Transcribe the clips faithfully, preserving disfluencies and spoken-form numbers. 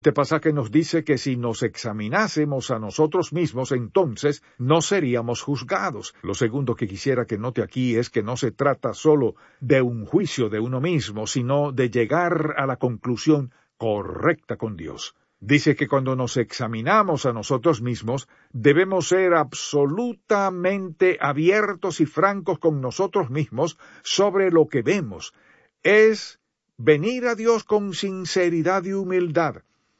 Este pasaje nos dice que si nos examinásemos a nosotros mismos, entonces no seríamos juzgados. Lo segundo que quisiera que note aquí es que no se trata solo de un juicio de uno mismo, sino de llegar a la conclusión correcta con Dios. Dice que cuando nos examinamos a nosotros mismos, debemos ser absolutamente abiertos y francos con nosotros mismos sobre lo que vemos. Es venir a Dios con sinceridad y humildad.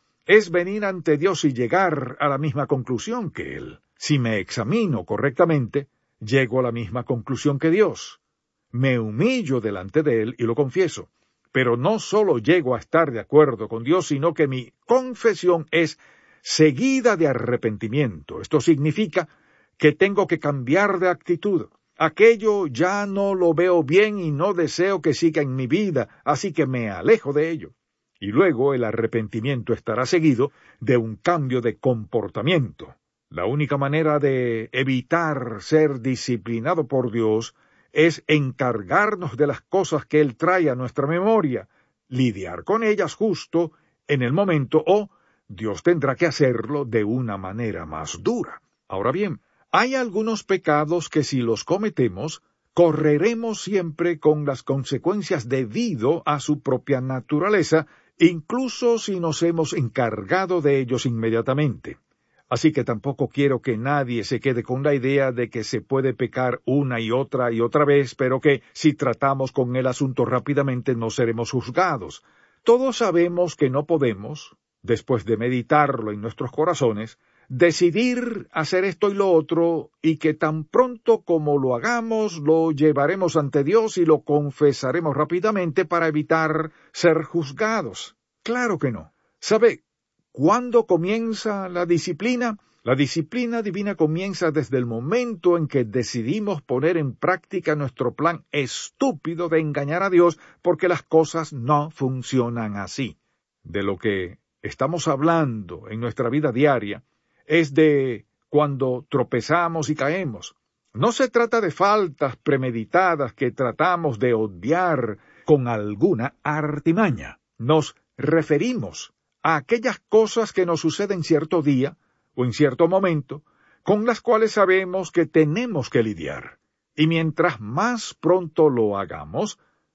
Es venir ante Dios y llegar a la misma conclusión que Él. Si me examino correctamente, llego a la misma conclusión que Dios. Me humillo delante de Él y lo confieso. Pero no solo llego a estar de acuerdo con Dios, sino que mi confesión es seguida de arrepentimiento. Esto significa que tengo que cambiar de actitud. Aquello ya no lo veo bien y no deseo que siga en mi vida, así que me alejo de ello. Y luego el arrepentimiento estará seguido de un cambio de comportamiento. La única manera de evitar ser disciplinado por Dios es encargarnos de las cosas que Él trae a nuestra memoria, lidiar con ellas justo en el momento, o Dios tendrá que hacerlo de una manera más dura. Ahora bien, hay algunos pecados que si los cometemos, correremos siempre con las consecuencias debido a su propia naturaleza, incluso si nos hemos encargado de ellos inmediatamente. Así que tampoco quiero que nadie se quede con la idea de que se puede pecar una y otra y otra vez, pero que si tratamos con el asunto rápidamente no seremos juzgados. Todos sabemos que no podemos, después de meditarlo en nuestros corazones, decidir hacer esto y lo otro, y que tan pronto como lo hagamos, lo llevaremos ante Dios y lo confesaremos rápidamente para evitar ser juzgados. Claro que no. ¿Sabe cuándo comienza la disciplina? La disciplina divina comienza desde el momento en que decidimos poner en práctica nuestro plan estúpido de engañar a Dios, porque las cosas no funcionan así. De lo que estamos hablando en nuestra vida diaria es de cuando tropezamos y caemos. No se trata de faltas premeditadas que tratamos de obviar con alguna artimaña. Nos referimos a aquellas cosas que nos suceden cierto día o en cierto momento, con las cuales sabemos que tenemos que lidiar. Y mientras más pronto lo hagamos,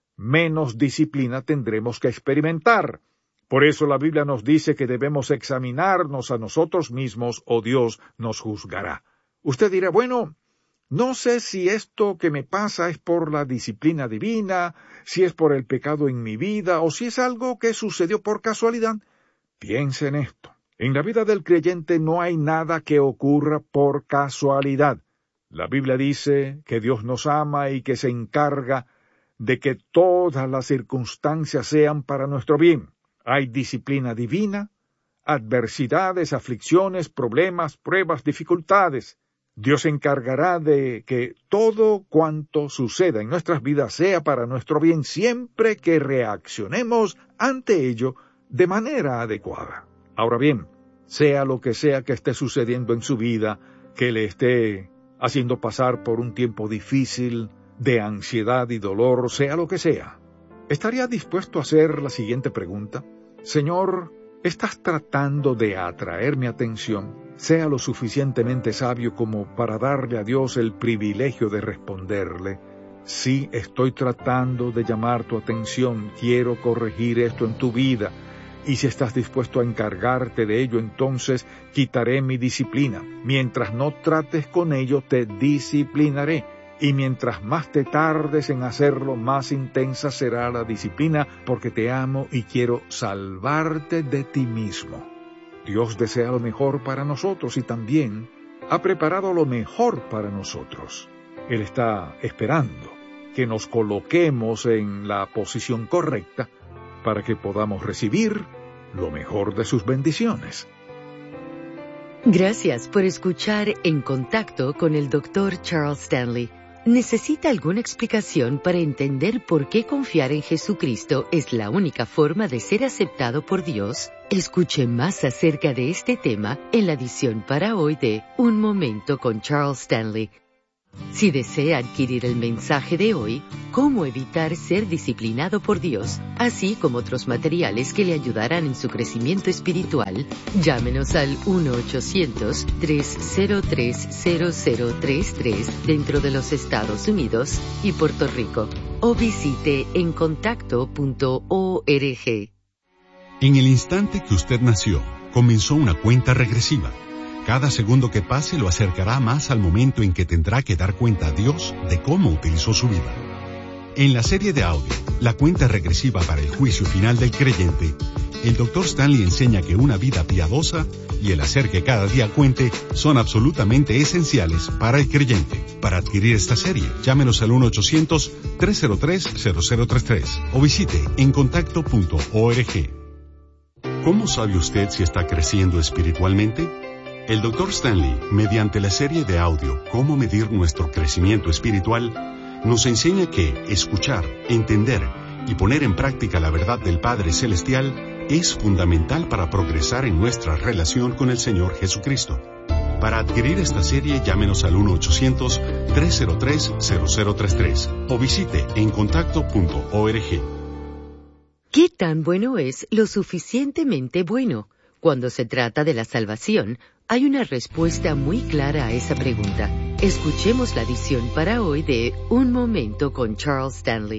menos disciplina tendremos que experimentar. Por eso la Biblia nos dice que debemos examinarnos a nosotros mismos o Dios nos juzgará. Usted dirá, bueno, no sé si esto que me pasa es por la disciplina divina, si es por el pecado en mi vida, o si es algo que sucedió por casualidad. Piense en esto. En la vida del creyente no hay nada que ocurra por casualidad. La Biblia dice que Dios nos ama y que se encarga de que todas las circunstancias sean para nuestro bien. Hay disciplina divina, adversidades, aflicciones, problemas, pruebas, dificultades. Dios se encargará de que todo cuanto suceda en nuestras vidas sea para nuestro bien siempre que reaccionemos ante ello de manera adecuada. Ahora bien, sea lo que sea que esté sucediendo en su vida, que le esté haciendo pasar por un tiempo difícil, de ansiedad y dolor, sea lo que sea, ¿estaría dispuesto a hacer la siguiente pregunta? Señor, ¿estás tratando de atraer mi atención? Sea lo suficientemente sabio como para darle a Dios el privilegio de responderle, sí, estoy tratando de llamar tu atención, quiero corregir esto en tu vida, y si estás dispuesto a encargarte de ello, entonces quitaré mi disciplina. Mientras no trates con ello, te disciplinaré. Y mientras más te tardes en hacerlo, más intensa será la disciplina, porque te amo y quiero salvarte de ti mismo. Dios desea lo mejor para nosotros y también ha preparado lo mejor para nosotros. Él está esperando que nos coloquemos en la posición correcta para que podamos recibir lo mejor de sus bendiciones. Gracias por escuchar En Contacto con el doctor Charles Stanley. ¿Necesita alguna explicación para entender por qué confiar en Jesucristo es la única forma de ser aceptado por Dios? Escuche más acerca de este tema en la edición para hoy de Un Momento con Charles Stanley. Si desea adquirir el mensaje de hoy, Cómo evitar ser disciplinado por Dios, así como otros materiales que le ayudarán en su crecimiento espiritual, llámenos al uno ochocientos, tres cero tres, cero cero tres tres dentro de los Estados Unidos y Puerto Rico, o visite en contacto punto org. En el instante que usted nació, comenzó una cuenta regresiva. Cada segundo que pase lo acercará más al momento en que tendrá que dar cuenta a Dios de cómo utilizó su vida. En la serie de audio, La cuenta regresiva para el juicio final del creyente, el doctor Stanley enseña que una vida piadosa y el hacer que cada día cuente son absolutamente esenciales para el creyente. Para adquirir esta serie, llámenos al uno ochocientos, tres cero tres, cero cero tres tres o visite en contacto punto org. ¿Cómo sabe usted si está creciendo espiritualmente? El doctor Stanley, mediante la serie de audio Cómo medir nuestro crecimiento espiritual, nos enseña que escuchar, entender y poner en práctica la verdad del Padre Celestial es fundamental para progresar en nuestra relación con el Señor Jesucristo. Para adquirir esta serie, llámenos al uno ochocientos, tres cero tres, cero cero tres tres o visite en contacto punto org. ¿Qué tan bueno es lo suficientemente bueno? Cuando se trata de la salvación, hay una respuesta muy clara a esa pregunta. Escuchemos la edición para hoy de Un Momento con Charles Stanley.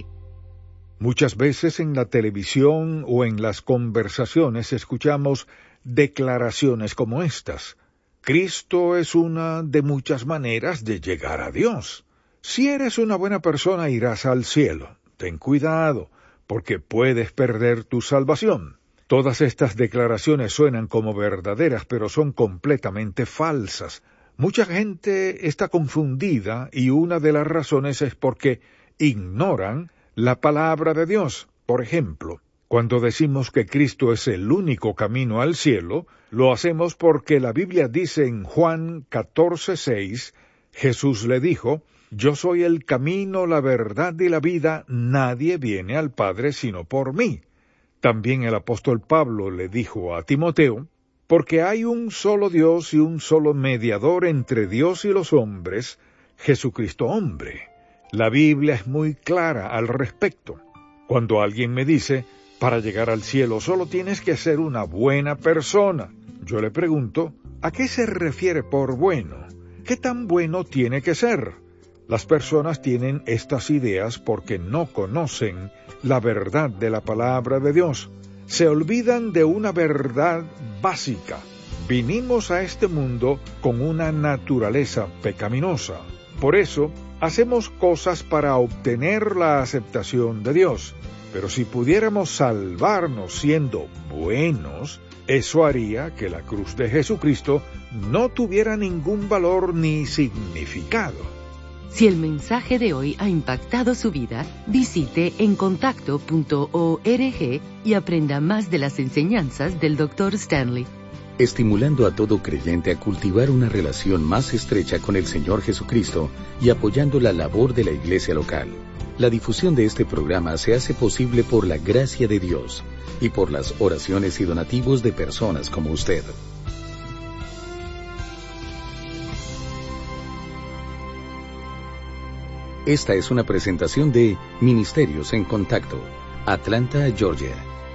Muchas veces en la televisión o en las conversaciones escuchamos declaraciones como estas. Cristo es una de muchas maneras de llegar a Dios. Si eres una buena persona irás al cielo. Ten cuidado, porque puedes perder tu salvación. Todas estas declaraciones suenan como verdaderas, pero son completamente falsas. Mucha gente está confundida y una de las razones es porque ignoran la palabra de Dios. Por ejemplo, cuando decimos que Cristo es el único camino al cielo, lo hacemos porque la Biblia dice en Juan catorce seis, Jesús le dijo, «Yo soy el camino, la verdad y la vida, nadie viene al Padre sino por mí». También el apóstol Pablo le dijo a Timoteo, «Porque hay un solo Dios y un solo mediador entre Dios y los hombres, Jesucristo hombre». La Biblia es muy clara al respecto. Cuando alguien me dice, «Para llegar al cielo solo tienes que ser una buena persona», yo le pregunto, ¿a qué se refiere por bueno? ¿Qué tan bueno tiene que ser? Las personas tienen estas ideas porque no conocen la verdad de la palabra de Dios. Se olvidan de una verdad básica. Vinimos a este mundo con una naturaleza pecaminosa. Por eso, hacemos cosas para obtener la aceptación de Dios. Pero si pudiéramos salvarnos siendo buenos, eso haría que la cruz de Jesucristo no tuviera ningún valor ni significado. Si el mensaje de hoy ha impactado su vida, visite en contacto punto org y aprenda más de las enseñanzas del doctor Stanley. Estimulando a todo creyente a cultivar una relación más estrecha con el Señor Jesucristo y apoyando la labor de la iglesia local. La difusión de este programa se hace posible por la gracia de Dios y por las oraciones y donativos de personas como usted. Esta es una presentación de Ministerios en Contacto, Atlanta, Georgia.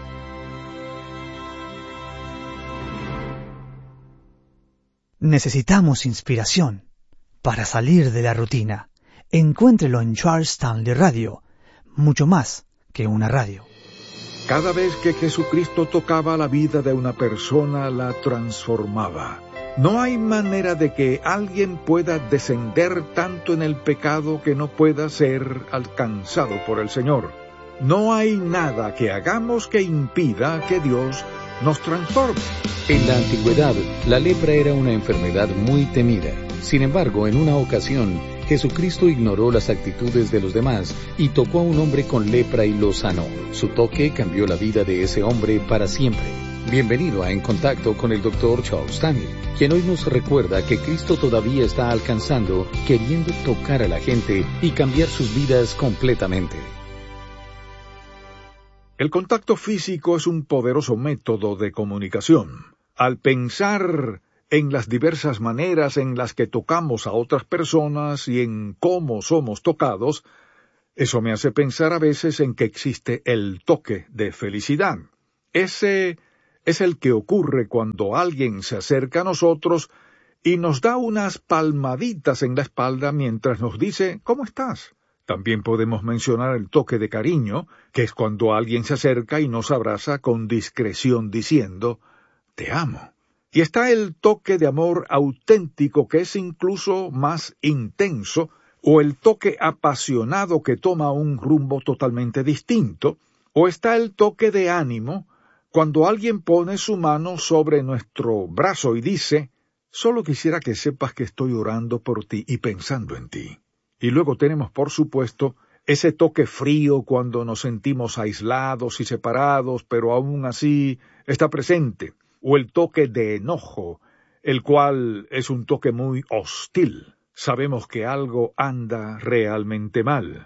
Necesitamos inspiración para salir de la rutina. Encuéntrelo en Charles Stanley Radio, mucho más que una radio. Cada vez que Jesucristo tocaba la vida de una persona, la transformaba. No hay manera de que alguien pueda descender tanto en el pecado que no pueda ser alcanzado por el Señor. No hay nada que hagamos que impida que Dios nos transforme. En la antigüedad, la lepra era una enfermedad muy temida. Sin embargo, en una ocasión, Jesucristo ignoró las actitudes de los demás y tocó a un hombre con lepra y lo sanó. Su toque cambió la vida de ese hombre para siempre. Bienvenido a En Contacto con el doctor Charles Stanley, quien hoy nos recuerda que Cristo todavía está alcanzando, queriendo tocar a la gente y cambiar sus vidas completamente. El contacto físico es un poderoso método de comunicación. Al pensar en las diversas maneras en las que tocamos a otras personas y en cómo somos tocados, eso me hace pensar a veces en que existe el toque de felicidad. Ese es el que ocurre cuando alguien se acerca a nosotros y nos da unas palmaditas en la espalda mientras nos dice ¿cómo estás? También podemos mencionar el toque de cariño, que es cuando alguien se acerca y nos abraza con discreción diciendo «Te amo». Y está el toque de amor auténtico, que es incluso más intenso, o el toque apasionado que toma un rumbo totalmente distinto, o está el toque de ánimo, cuando alguien pone su mano sobre nuestro brazo y dice «Solo quisiera que sepas que estoy orando por ti y pensando en ti». Y luego tenemos, por supuesto, ese toque frío cuando nos sentimos aislados y separados, pero aún así está presente, o el toque de enojo, el cual es un toque muy hostil. Sabemos que algo anda realmente mal.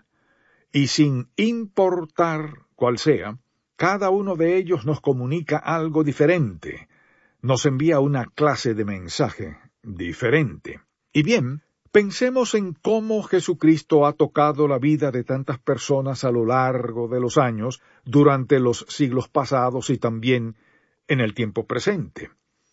Y sin importar cuál sea, cada uno de ellos nos comunica algo diferente, nos envía una clase de mensaje diferente. Y bien, pensemos en cómo Jesucristo ha tocado la vida de tantas personas a lo largo de los años, durante los siglos pasados y también en el tiempo presente.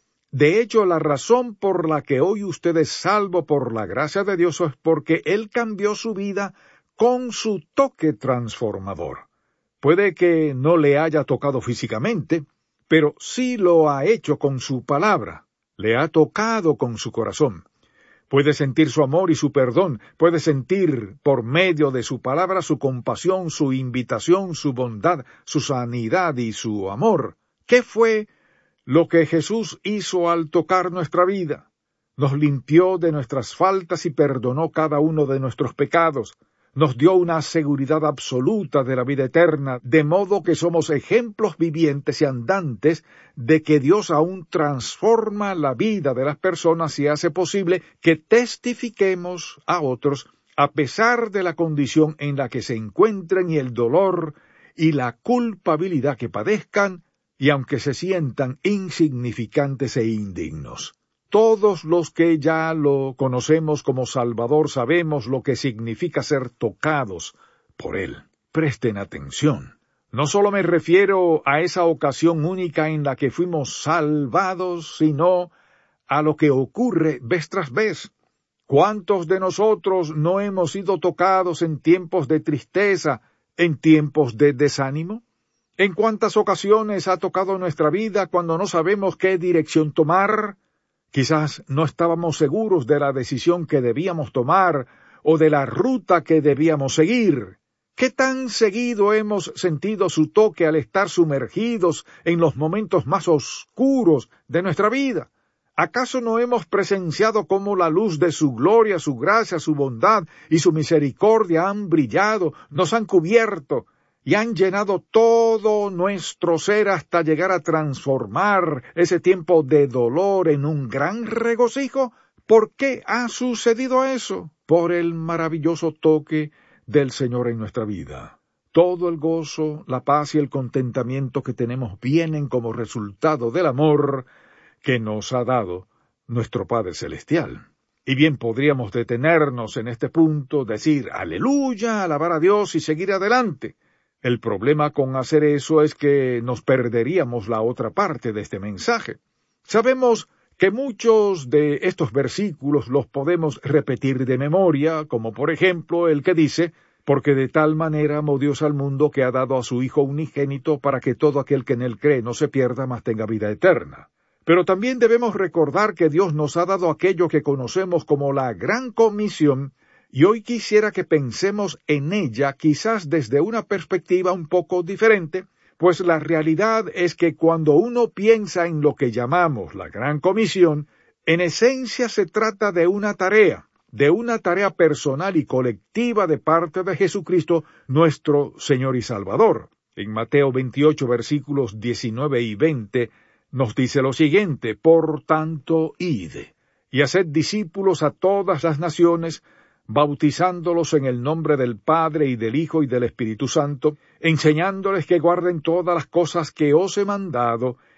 De hecho, la razón por la que hoy usted es salvo por la gracia de Dios es porque Él cambió su vida con su toque transformador. Puede que no le haya tocado físicamente, pero sí lo ha hecho con su palabra, le ha tocado con su corazón. Puede sentir su amor y su perdón, puede sentir por medio de su palabra su compasión, su invitación, su bondad, su sanidad y su amor. ¿Qué fue lo que Jesús hizo al tocar nuestra vida? Nos limpió de nuestras faltas y perdonó cada uno de nuestros pecados. Nos dio una seguridad absoluta de la vida eterna, de modo que somos ejemplos vivientes y andantes de que Dios aún transforma la vida de las personas y hace posible que testifiquemos a otros a pesar de la condición en la que se encuentren y el dolor y la culpabilidad que padezcan, y aunque se sientan insignificantes e indignos. Todos los que ya lo conocemos como Salvador sabemos lo que significa ser tocados por Él. Presten atención. No solo me refiero a esa ocasión única en la que fuimos salvados, sino a lo que ocurre vez tras vez. ¿Cuántos de nosotros no hemos sido tocados en tiempos de tristeza, en tiempos de desánimo? ¿En cuántas ocasiones ha tocado nuestra vida cuando no sabemos qué dirección tomar? Quizás no estábamos seguros de la decisión que debíamos tomar o de la ruta que debíamos seguir. ¿Qué tan seguido hemos sentido su toque al estar sumergidos en los momentos más oscuros de nuestra vida? ¿Acaso no hemos presenciado cómo la luz de su gloria, su gracia, su bondad y su misericordia han brillado, nos han cubierto y han llenado todo nuestro ser hasta llegar a transformar ese tiempo de dolor en un gran regocijo? ¿Por qué ha sucedido eso? Por el maravilloso toque del Señor en nuestra vida. Todo el gozo, la paz y el contentamiento que tenemos vienen como resultado del amor que nos ha dado nuestro Padre Celestial. Y bien podríamos detenernos en este punto, decir aleluya, alabar a Dios y seguir adelante. El problema con hacer eso es que nos perderíamos la otra parte de este mensaje. Sabemos que muchos de estos versículos los podemos repetir de memoria, como por ejemplo el que dice, porque de tal manera amó Dios al mundo que ha dado a su Hijo unigénito para que todo aquel que en él cree no se pierda, mas tenga vida eterna. Pero también debemos recordar que Dios nos ha dado aquello que conocemos como la Gran Comisión, y hoy quisiera que pensemos en ella quizás desde una perspectiva un poco diferente, pues la realidad es que cuando uno piensa en lo que llamamos la Gran Comisión, en esencia se trata de una tarea, de una tarea personal y colectiva de parte de Jesucristo, nuestro Señor y Salvador. En Mateo veintiocho, versículos diecinueve y veinte, nos dice lo siguiente: por tanto, id, y haced discípulos a todas las naciones, bautizándolos en el nombre del Padre y del Hijo y del Espíritu Santo, enseñándoles que guarden todas las cosas que os he mandado,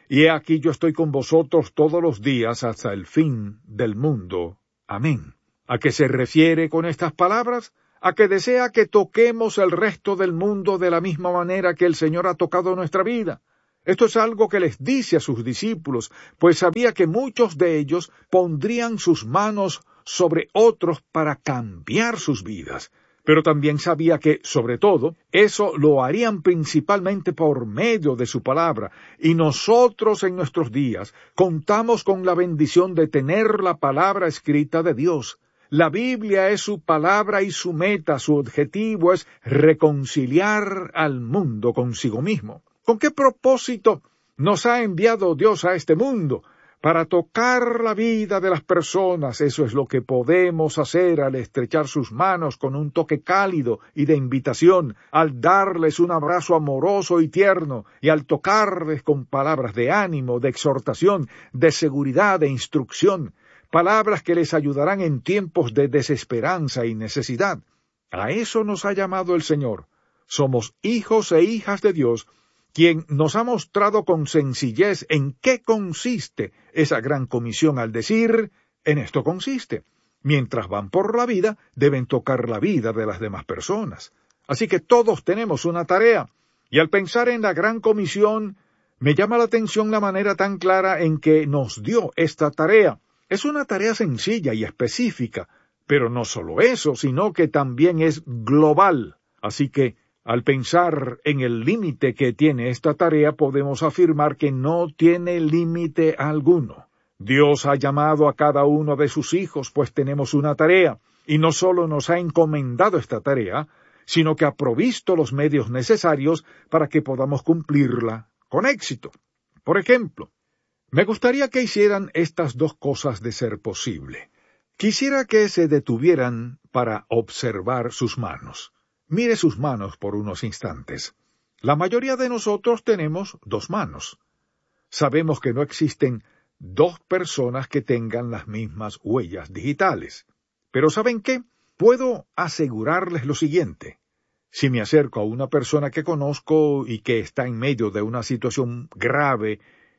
y he aquí yo estoy con vosotros todos los días hasta el fin del mundo. Amén. ¿A qué se refiere con estas palabras? A que desea que toquemos el resto del mundo de la misma manera que el Señor ha tocado nuestra vida. Esto es algo que les dice a sus discípulos, pues sabía que muchos de ellos pondrían sus manos sobre otros para cambiar sus vidas. Pero también sabía que, sobre todo, eso lo harían principalmente por medio de su palabra, y nosotros en nuestros días contamos con la bendición de tener la palabra escrita de Dios. La Biblia es su palabra y su meta, su objetivo es reconciliar al mundo consigo mismo. ¿Con qué propósito nos ha enviado Dios a este mundo? Para tocar la vida de las personas. Eso es lo que podemos hacer al estrechar sus manos con un toque cálido y de invitación, al darles un abrazo amoroso y tierno, y al tocarles con palabras de ánimo, de exhortación, de seguridad, de instrucción, palabras que les ayudarán en tiempos de desesperanza y necesidad. A eso nos ha llamado el Señor. Somos hijos e hijas de Dios, quien nos ha mostrado con sencillez en qué consiste esa gran comisión al decir, en esto consiste. Mientras van por la vida, deben tocar la vida de las demás personas. Así que todos tenemos una tarea, y al pensar en la gran comisión, me llama la atención la manera tan clara en que nos dio esta tarea. Es una tarea sencilla y específica, pero no solo eso, sino que también es global. Así que, al pensar en el límite que tiene esta tarea, podemos afirmar que no tiene límite alguno. Dios ha llamado a cada uno de sus hijos, pues tenemos una tarea, y no solo nos ha encomendado esta tarea, sino que ha provisto los medios necesarios para que podamos cumplirla con éxito. Por ejemplo, me gustaría que hicieran estas dos cosas de ser posible. Quisiera que se detuvieran para observar sus manos. Mire sus manos por unos instantes. La mayoría de nosotros tenemos dos manos. Sabemos que no existen dos personas que tengan las mismas huellas digitales. Pero ¿saben qué? Puedo asegurarles lo siguiente. Si me acerco a una persona que conozco y que está en medio de una situación grave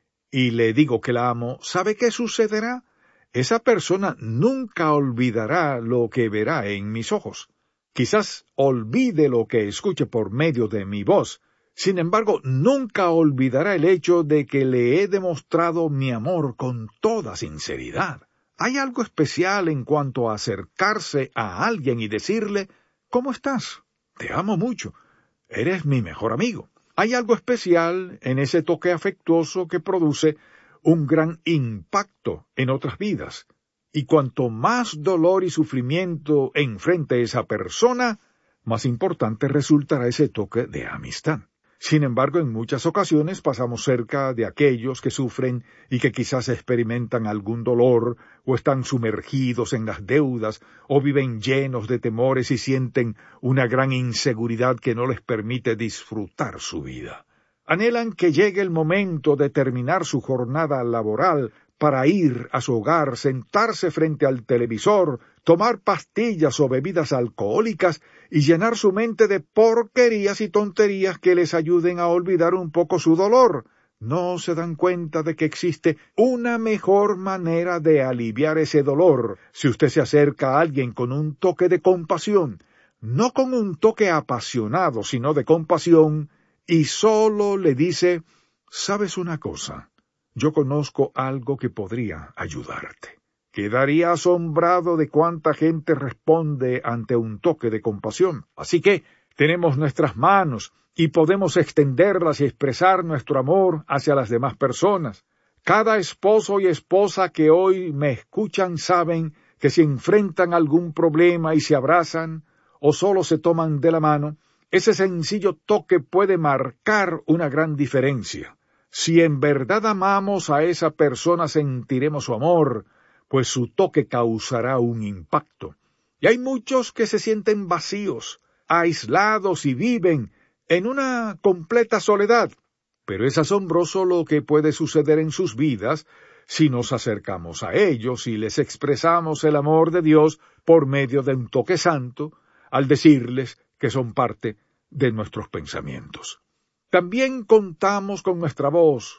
y le digo que la amo, ¿sabe qué sucederá? Esa persona nunca olvidará lo que verá en mis ojos. Quizás olvide lo que escuche por medio de mi voz. Sin embargo, nunca olvidará el hecho de que le he demostrado mi amor con toda sinceridad. Hay algo especial en cuanto a acercarse a alguien y decirle, ¿cómo estás? Te amo mucho. Eres mi mejor amigo. Hay algo especial en ese toque afectuoso que produce un gran impacto en otras vidas. Y cuanto más dolor y sufrimiento enfrente esa persona, más importante resultará ese toque de amistad. Sin embargo, en muchas ocasiones pasamos cerca de aquellos que sufren y que quizás experimentan algún dolor, o están sumergidos en las deudas, o viven llenos de temores y sienten una gran inseguridad que no les permite disfrutar su vida. Anhelan que llegue el momento de terminar su jornada laboral, para ir a su hogar, sentarse frente al televisor, tomar pastillas o bebidas alcohólicas y llenar su mente de porquerías y tonterías que les ayuden a olvidar un poco su dolor. No se dan cuenta de que existe una mejor manera de aliviar ese dolor si usted se acerca a alguien con un toque de compasión, no con un toque apasionado, sino de compasión, y solo le dice, ¿sabes una cosa? Yo conozco algo que podría ayudarte. Quedaría asombrado de cuánta gente responde ante un toque de compasión. Así que tenemos nuestras manos y podemos extenderlas y expresar nuestro amor hacia las demás personas. Cada esposo y esposa que hoy me escuchan saben que si enfrentan algún problema y se abrazan o solo se toman de la mano, ese sencillo toque puede marcar una gran diferencia. Si en verdad amamos a esa persona, sentiremos su amor, pues su toque causará un impacto. Y hay muchos que se sienten vacíos, aislados y viven en una completa soledad. Pero es asombroso lo que puede suceder en sus vidas si nos acercamos a ellos y les expresamos el amor de Dios por medio de un toque santo, al decirles que son parte de nuestros pensamientos. También contamos con nuestra voz,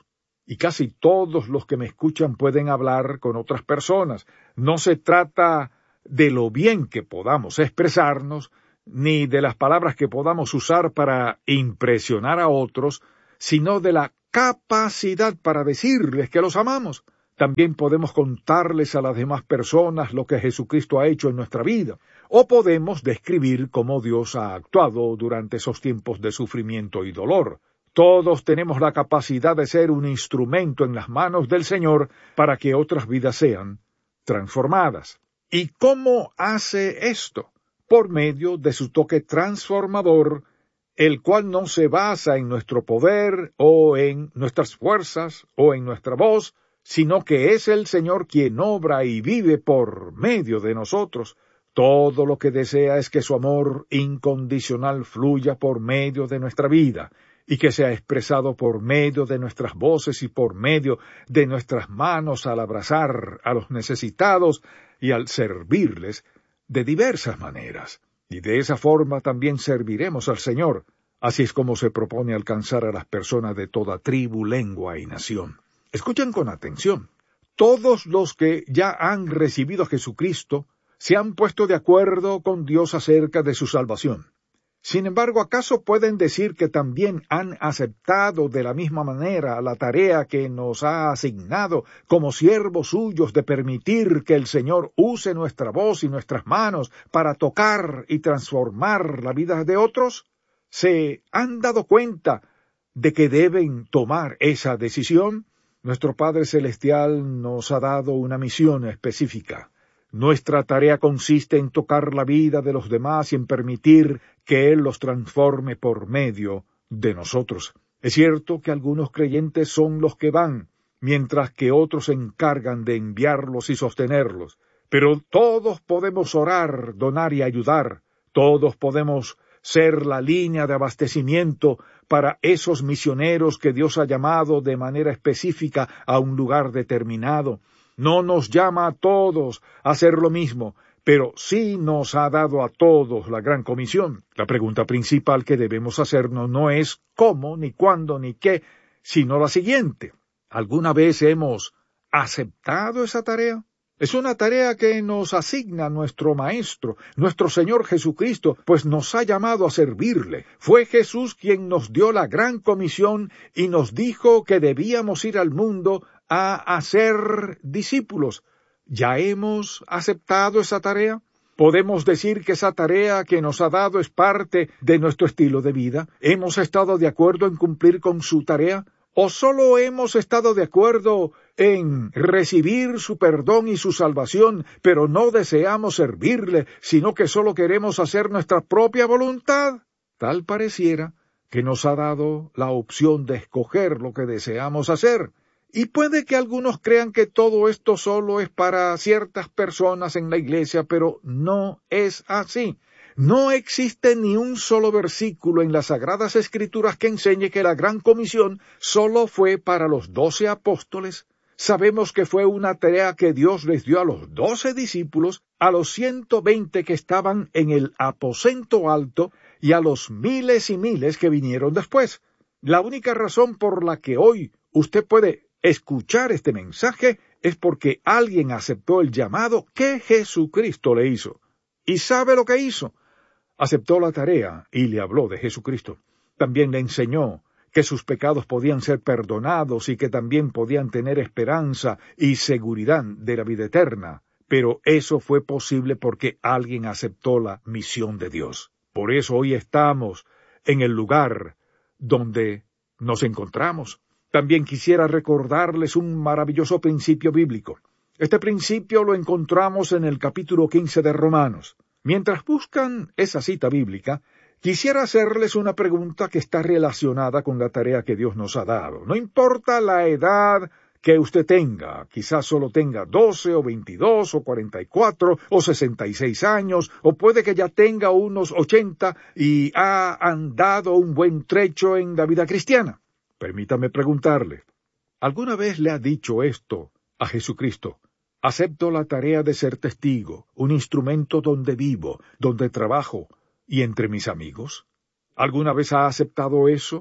y casi todos los que me escuchan pueden hablar con otras personas. No se trata de lo bien que podamos expresarnos, ni de las palabras que podamos usar para impresionar a otros, sino de la capacidad para decirles que los amamos. También podemos contarles a las demás personas lo que Jesucristo ha hecho en nuestra vida, o podemos describir cómo Dios ha actuado durante esos tiempos de sufrimiento y dolor. Todos tenemos la capacidad de ser un instrumento en las manos del Señor para que otras vidas sean transformadas. ¿Y cómo hace esto? Por medio de su toque transformador, el cual no se basa en nuestro poder o en nuestras fuerzas o en nuestra voz, sino que es el Señor quien obra y vive por medio de nosotros. Todo lo que desea es que su amor incondicional fluya por medio de nuestra vida, y que sea expresado por medio de nuestras voces y por medio de nuestras manos al abrazar a los necesitados y al servirles de diversas maneras. Y de esa forma también serviremos al Señor. Así es como se propone alcanzar a las personas de toda tribu, lengua y nación. Escuchen con atención. Todos los que ya han recibido a Jesucristo se han puesto de acuerdo con Dios acerca de su salvación. Sin embargo, ¿acaso pueden decir que también han aceptado de la misma manera la tarea que nos ha asignado como siervos suyos de permitir que el Señor use nuestra voz y nuestras manos para tocar y transformar la vida de otros? ¿Se han dado cuenta de que deben tomar esa decisión? Nuestro Padre Celestial nos ha dado una misión específica. Nuestra tarea consiste en tocar la vida de los demás y en permitir que Él los transforme por medio de nosotros. Es cierto que algunos creyentes son los que van, mientras que otros se encargan de enviarlos y sostenerlos. Pero todos podemos orar, donar y ayudar. Todos podemos ser la línea de abastecimiento para esos misioneros que Dios ha llamado de manera específica a un lugar determinado. No nos llama a todos a hacer lo mismo, pero sí nos ha dado a todos la gran comisión. La pregunta principal que debemos hacernos no es cómo, ni cuándo, ni qué, sino la siguiente. ¿Alguna vez hemos aceptado esa tarea? Es una tarea que nos asigna nuestro Maestro, nuestro Señor Jesucristo, pues nos ha llamado a servirle. Fue Jesús quien nos dio la gran comisión y nos dijo que debíamos ir al mundo a hacer discípulos. ¿Ya hemos aceptado esa tarea? ¿Podemos decir que esa tarea que nos ha dado es parte de nuestro estilo de vida? ¿Hemos estado de acuerdo en cumplir con su tarea? ¿O solo hemos estado de acuerdo en recibir su perdón y su salvación, pero no deseamos servirle, sino que solo queremos hacer nuestra propia voluntad? Tal pareciera que nos ha dado la opción de escoger lo que deseamos hacer. Y puede que algunos crean que todo esto solo es para ciertas personas en la iglesia, pero no es así. No existe ni un solo versículo en las Sagradas Escrituras que enseñe que la Gran Comisión solo fue para los doce apóstoles. Sabemos que fue una tarea que Dios les dio a los doce discípulos, a los ciento veinte que estaban en el aposento alto y a los miles y miles que vinieron después. La única razón por la que hoy usted puede escuchar este mensaje es porque alguien aceptó el llamado que Jesucristo le hizo. ¿Y sabe lo que hizo? Aceptó la tarea y le habló de Jesucristo. También le enseñó que sus pecados podían ser perdonados y que también podían tener esperanza y seguridad de la vida eterna. Pero eso fue posible porque alguien aceptó la misión de Dios. Por eso hoy estamos en el lugar donde nos encontramos. También quisiera recordarles un maravilloso principio bíblico. Este principio lo encontramos en el capítulo quince de Romanos. Mientras buscan esa cita bíblica, quisiera hacerles una pregunta que está relacionada con la tarea que Dios nos ha dado. No importa la edad que usted tenga, quizás solo tenga doce o veintidós o cuarenta y cuatro o sesenta y seis años, o puede que ya tenga unos ochenta y ha andado un buen trecho en la vida cristiana. Permítame preguntarle, ¿alguna vez le ha dicho esto a Jesucristo? Acepto la tarea de ser testigo, un instrumento donde vivo, donde trabajo y entre mis amigos. ¿Alguna vez ha aceptado eso?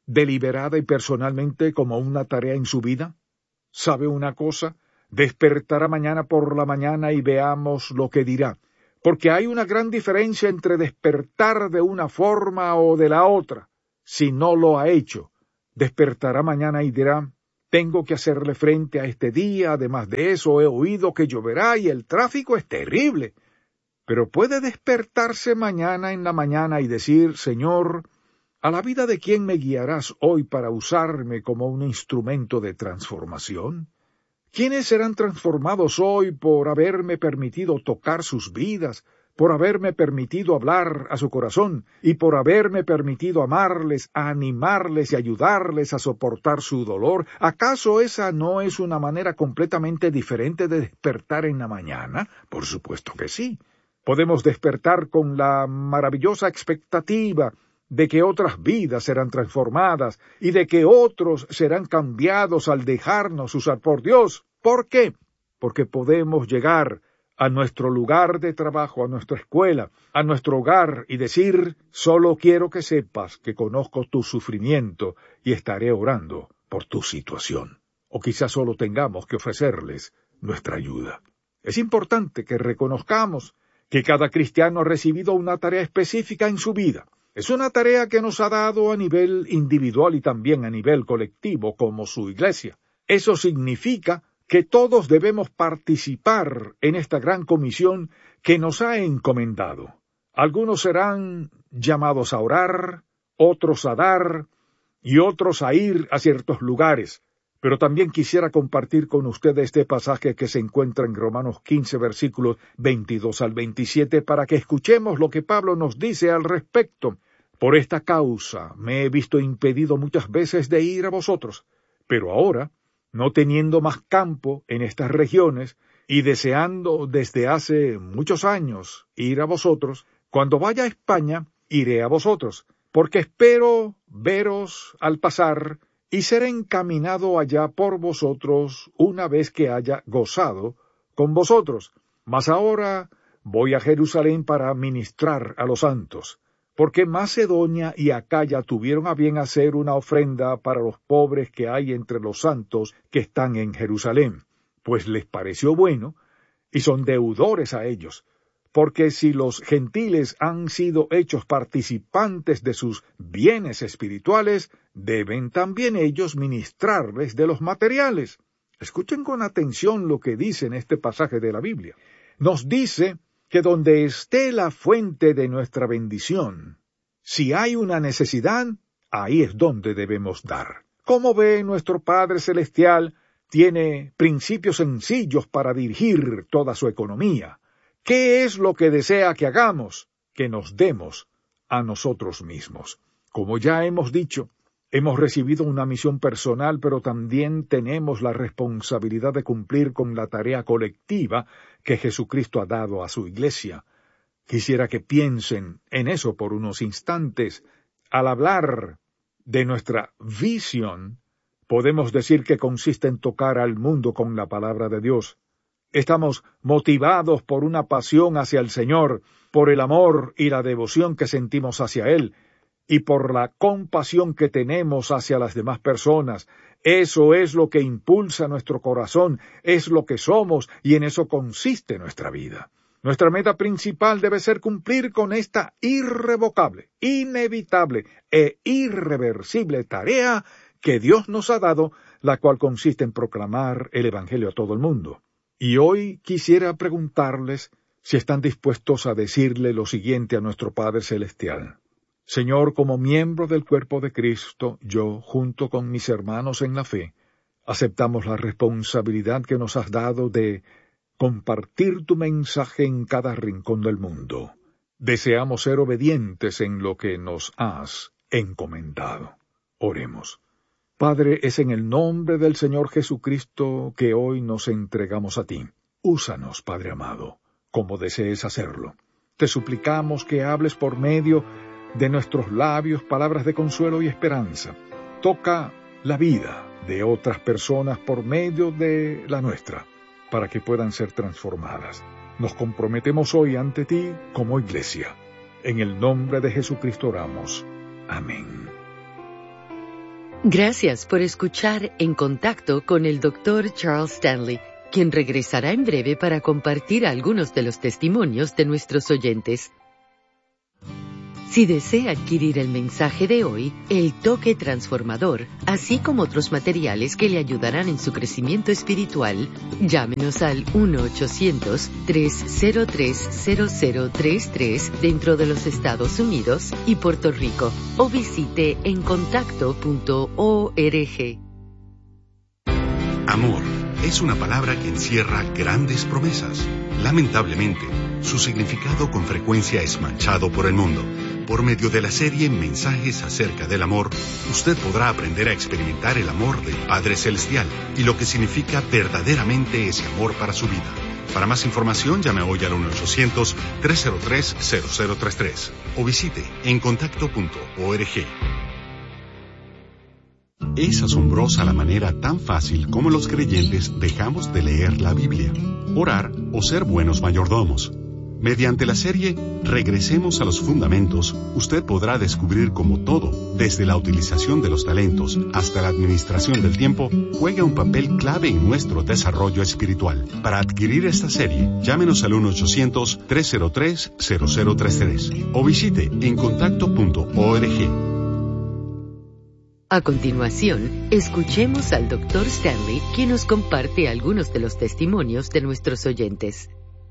deliberada y personalmente como una tarea en su vida? ¿Sabe una cosa? Despertará mañana por la mañana y veamos lo que dirá, porque hay una gran diferencia entre despertar de una forma o de la otra. Si no lo ha hecho, despertará mañana y dirá: tengo que hacerle frente a este día, además de eso he oído que lloverá y el tráfico es terrible. Pero puede despertarse mañana en la mañana y decir: Señor, ¿a la vida de quién me guiarás hoy para usarme como un instrumento de transformación? ¿Quiénes serán transformados hoy por haberme permitido tocar sus vidas, por haberme permitido hablar a su corazón y por haberme permitido amarles, a animarles y ayudarles a soportar su dolor? ¿Acaso esa no es una manera completamente diferente de despertar en la mañana? Por supuesto que sí. Podemos despertar con la maravillosa expectativa de que otras vidas serán transformadas y de que otros serán cambiados al dejarnos usar por Dios. ¿Por qué? Porque podemos llegar a nuestro lugar de trabajo, a nuestra escuela, a nuestro hogar y decir: solo quiero que sepas que conozco tu sufrimiento y estaré orando por tu situación. O quizás solo tengamos que ofrecerles nuestra ayuda. Es importante que reconozcamos que cada cristiano ha recibido una tarea específica en su vida. Es una tarea que nos ha dado a nivel individual y también a nivel colectivo como su iglesia. Eso significa que todos debemos participar en esta gran comisión que nos ha encomendado. Algunos serán llamados a orar, otros a dar y otros a ir a ciertos lugares. Pero también quisiera compartir con ustedes este pasaje que se encuentra en Romanos quince, versículos veintidós al veintisiete, para que escuchemos lo que Pablo nos dice al respecto. Por esta causa me he visto impedido muchas veces de ir a vosotros, pero ahora, no teniendo más campo en estas regiones, y deseando desde hace muchos años ir a vosotros, cuando vaya a España, iré a vosotros, porque espero veros al pasar, y seré encaminado allá por vosotros una vez que haya gozado con vosotros. Mas ahora voy a Jerusalén para ministrar a los santos, porque Macedonia y Acaya tuvieron a bien hacer una ofrenda para los pobres que hay entre los santos que están en Jerusalén, pues les pareció bueno, y son deudores a ellos, porque si los gentiles han sido hechos participantes de sus bienes espirituales, deben también ellos ministrarles de los materiales. Escuchen con atención lo que dice en este pasaje de la Biblia. Nos dice que donde esté la fuente de nuestra bendición, si hay una necesidad, ahí es donde debemos dar. Como ve, nuestro Padre Celestial tiene principios sencillos para dirigir toda su economía. ¿Qué es lo que desea que hagamos? Que nos demos a nosotros mismos. Como ya hemos dicho, hemos recibido una misión personal, pero también tenemos la responsabilidad de cumplir con la tarea colectiva que Jesucristo ha dado a su iglesia. Quisiera que piensen en eso por unos instantes. Al hablar de nuestra visión, podemos decir que consiste en tocar al mundo con la palabra de Dios. Estamos motivados por una pasión hacia el Señor, por el amor y la devoción que sentimos hacia Él, y por la compasión que tenemos hacia las demás personas. Eso es lo que impulsa nuestro corazón, es lo que somos, y en eso consiste nuestra vida. Nuestra meta principal debe ser cumplir con esta irrevocable, inevitable e irreversible tarea que Dios nos ha dado, la cual consiste en proclamar el Evangelio a todo el mundo. Y hoy quisiera preguntarles si están dispuestos a decirle lo siguiente a nuestro Padre Celestial. Señor, como miembro del cuerpo de Cristo, yo, junto con mis hermanos en la fe, aceptamos la responsabilidad que nos has dado de compartir tu mensaje en cada rincón del mundo. Deseamos ser obedientes en lo que nos has encomendado. Oremos. Padre, es en el nombre del Señor Jesucristo que hoy nos entregamos a ti. Úsanos, Padre amado, como desees hacerlo. Te suplicamos que hables por medio de nuestros labios palabras de consuelo y esperanza. Toca la vida de otras personas por medio de la nuestra, para que puedan ser transformadas. Nos comprometemos hoy ante ti como iglesia. En el nombre de Jesucristo oramos. Amén. Gracias por escuchar En Contacto con el doctor Charles Stanley, quien regresará en breve para compartir algunos de los testimonios de nuestros oyentes. Si desea adquirir el mensaje de hoy, El Toque Transformador, así como otros materiales que le ayudarán en su crecimiento espiritual, llámenos al uno ochocientos, tres cero tres, cero cero tres tres dentro de los Estados Unidos y Puerto Rico, o visite en contacto punto org. Amor es una palabra que encierra grandes promesas. Lamentablemente, su significado con frecuencia es manchado por el mundo. Por medio de la serie Mensajes acerca del amor, usted podrá aprender a experimentar el amor del Padre Celestial y lo que significa verdaderamente ese amor para su vida. Para más información, llame hoy al uno ochocientos, tres cero tres, cero cero tres tres o visite en contacto punto org. Es asombrosa la manera tan fácil como los creyentes dejamos de leer la Biblia, orar o ser buenos mayordomos. Mediante la serie Regresemos a los Fundamentos, usted podrá descubrir cómo todo, desde la utilización de los talentos hasta la administración del tiempo, juega un papel clave en nuestro desarrollo espiritual. Para adquirir esta serie, llámenos al uno ochocientos, tres cero tres, cero cero tres tres o visite en contacto punto org. A continuación, escuchemos al doctor Stanley, quien nos comparte algunos de los testimonios de nuestros oyentes.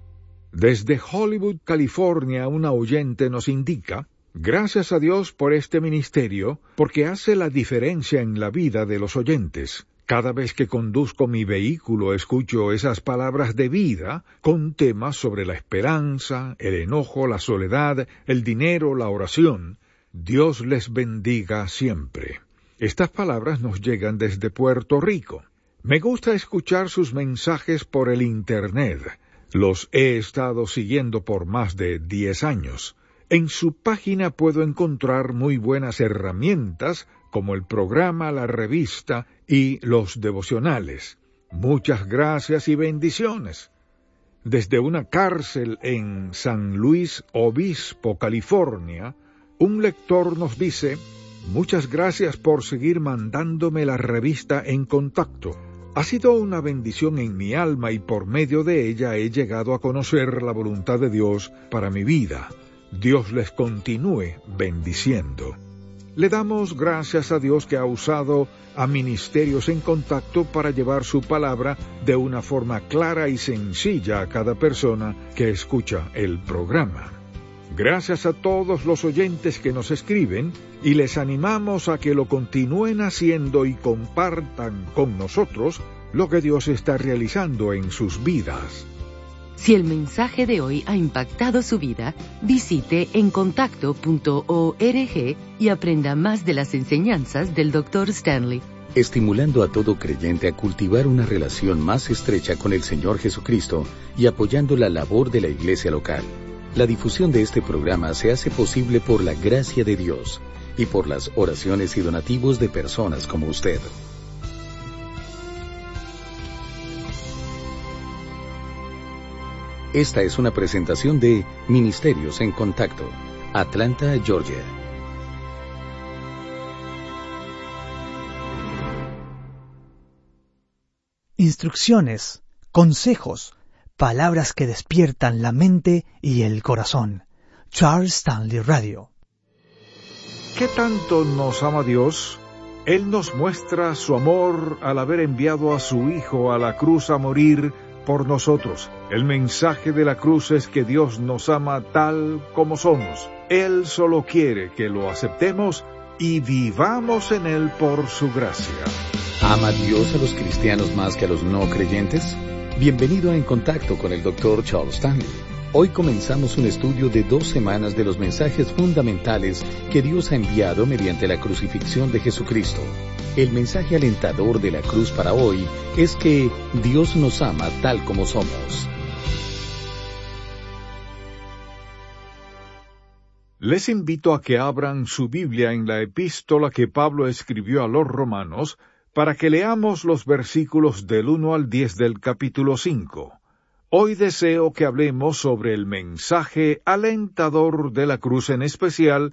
Desde Hollywood, California, una oyente nos indica: gracias a Dios por este ministerio, porque hace la diferencia en la vida de los oyentes. Cada vez que conduzco mi vehículo escucho esas palabras de vida con temas sobre la esperanza, el enojo, la soledad, el dinero, la oración. Dios les bendiga siempre. Estas palabras nos llegan desde Puerto Rico. Me gusta escuchar sus mensajes por el Internet. Los he estado siguiendo por más de diez años. En su página puedo encontrar muy buenas herramientas, como el programa, la revista y los devocionales. Muchas gracias y bendiciones. Desde una cárcel en San Luis Obispo, California, un lector nos dice: muchas gracias por seguir mandándome la revista En Contacto. Ha sido una bendición en mi alma y por medio de ella he llegado a conocer la voluntad de Dios para mi vida. Dios les continúe bendiciendo. Le damos gracias a Dios que ha usado a Ministerios En Contacto para llevar su palabra de una forma clara y sencilla a cada persona que escucha el programa. Gracias a todos los oyentes que nos escriben y les animamos a que lo continúen haciendo y compartan con nosotros lo que Dios está realizando en sus vidas. Si el mensaje de hoy ha impactado su vida, visite en contacto punto org y aprenda más de las enseñanzas del doctor Stanley. Estimulando a todo creyente a cultivar una relación más estrecha con el Señor Jesucristo y apoyando la labor de la iglesia local. La difusión de este programa se hace posible por la gracia de Dios y por las oraciones y donativos de personas como usted. Esta es una presentación de Ministerios en Contacto, Atlanta, Georgia. Instrucciones, consejos, palabras que despiertan la mente y el corazón. Charles Stanley Radio. ¿Qué tanto nos ama Dios? Él nos muestra su amor al haber enviado a su Hijo a la cruz a morir por nosotros. El mensaje de la cruz es que Dios nos ama tal como somos. Él solo quiere que lo aceptemos y vivamos en Él por su gracia. ¿Ama Dios a los cristianos más que a los no creyentes? Bienvenido a En Contacto con el doctor Charles Stanley. Hoy comenzamos un estudio de dos semanas de los mensajes fundamentales que Dios ha enviado mediante la crucifixión de Jesucristo. El mensaje alentador de la cruz para hoy es que Dios nos ama tal como somos. Les invito a que abran su Biblia en la epístola que Pablo escribió a los romanos para que leamos los versículos del uno al diez del capítulo cinco. Hoy deseo que hablemos sobre el mensaje alentador de la cruz, en especial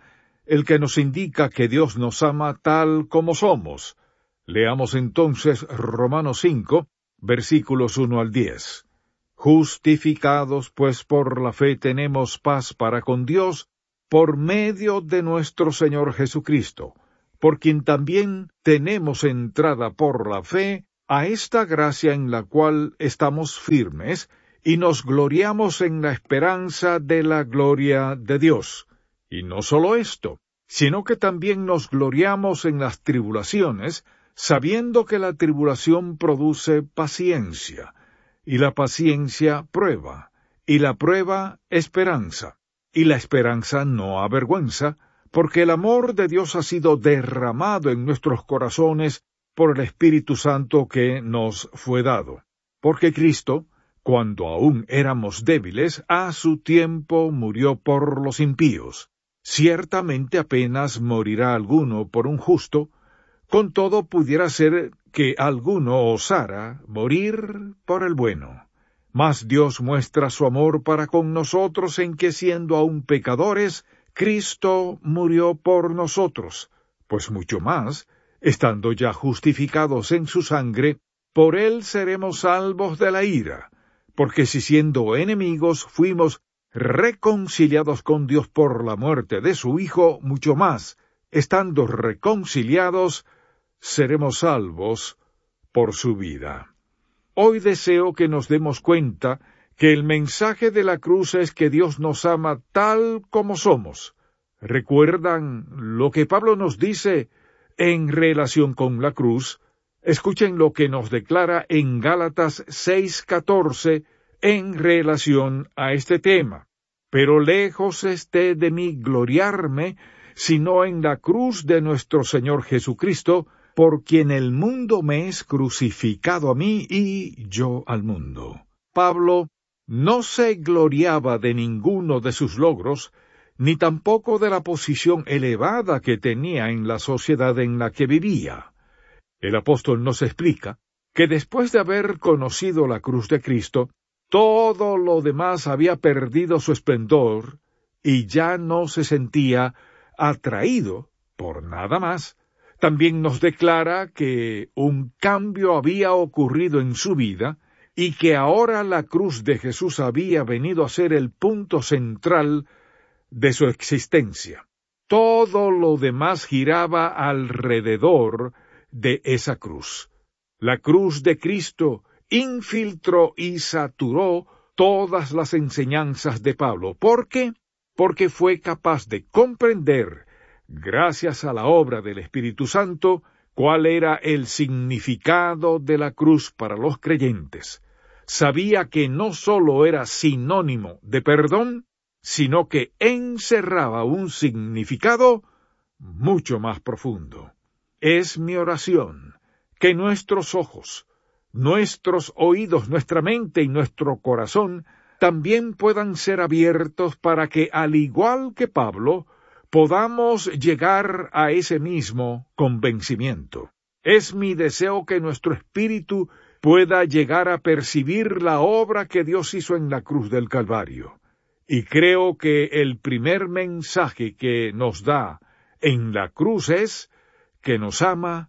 el que nos indica que Dios nos ama tal como somos. Leamos entonces Romanos cinco, versículos uno al diez. Justificados, pues, por la fe tenemos paz para con Dios, por medio de nuestro Señor Jesucristo, por quien también tenemos entrada por la fe a esta gracia en la cual estamos firmes, y nos gloriamos en la esperanza de la gloria de Dios. Y no solo esto, sino que también nos gloriamos en las tribulaciones, sabiendo que la tribulación produce paciencia, y la paciencia prueba, y la prueba esperanza, y la esperanza no avergüenza, porque el amor de Dios ha sido derramado en nuestros corazones por el Espíritu Santo que nos fue dado. Porque Cristo, cuando aún éramos débiles, a su tiempo murió por los impíos. Ciertamente apenas morirá alguno por un justo, con todo pudiera ser que alguno osara morir por el bueno. Mas Dios muestra su amor para con nosotros en que, siendo aún pecadores, Cristo murió por nosotros, pues mucho más, estando ya justificados en su sangre, por él seremos salvos de la ira, porque si siendo enemigos fuimos reconciliados con Dios por la muerte de su Hijo, mucho más, estando reconciliados, seremos salvos por su vida. Hoy deseo que nos demos cuenta que el mensaje de la cruz es que Dios nos ama tal como somos. ¿Recuerdan lo que Pablo nos dice en relación con la cruz? Escuchen lo que nos declara en Gálatas seis catorce en relación a este tema. Pero lejos esté de mí gloriarme, sino en la cruz de nuestro Señor Jesucristo, por quien el mundo me es crucificado a mí y yo al mundo. Pablo no se gloriaba de ninguno de sus logros, ni tampoco de la posición elevada que tenía en la sociedad en la que vivía. El apóstol nos explica que después de haber conocido la cruz de Cristo, todo lo demás había perdido su esplendor y ya no se sentía atraído por nada más. También nos declara que un cambio había ocurrido en su vida y que ahora la cruz de Jesús había venido a ser el punto central de su existencia. Todo lo demás giraba alrededor de esa cruz. La cruz de Cristo infiltró y saturó todas las enseñanzas de Pablo. ¿Por qué? Porque fue capaz de comprender, gracias a la obra del Espíritu Santo, cuál era el significado de la cruz para los creyentes. Sabía que no sólo era sinónimo de perdón, sino que encerraba un significado mucho más profundo. Es mi oración que nuestros ojos, nuestros oídos, nuestra mente y nuestro corazón también puedan ser abiertos para que, al igual que Pablo, podamos llegar a ese mismo convencimiento. Es mi deseo que nuestro espíritu pueda llegar a percibir la obra que Dios hizo en la cruz del Calvario. Y creo que el primer mensaje que nos da en la cruz es que nos ama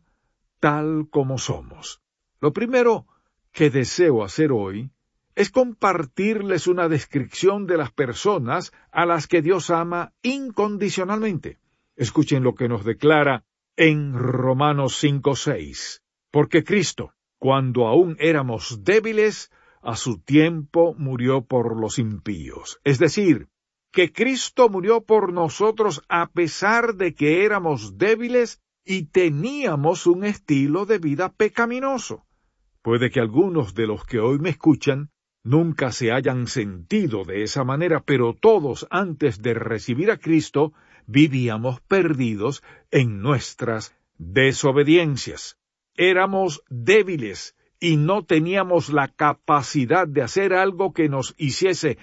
tal como somos. Lo primero que deseo hacer hoy es compartirles una descripción de las personas a las que Dios ama incondicionalmente. Escuchen lo que nos declara en Romanos cinco seis. Porque Cristo, cuando aún éramos débiles, a su tiempo murió por los impíos. Es decir, que Cristo murió por nosotros a pesar de que éramos débiles y teníamos un estilo de vida pecaminoso. Puede que algunos de los que hoy me escuchan nunca se hayan sentido de esa manera, pero todos antes de recibir a Cristo vivíamos perdidos en nuestras desobediencias. Éramos débiles y no teníamos la capacidad de hacer algo que nos hiciese